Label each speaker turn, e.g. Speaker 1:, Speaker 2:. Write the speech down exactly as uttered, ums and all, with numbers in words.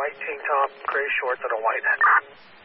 Speaker 1: white tank top, gray shorts, and a white hat.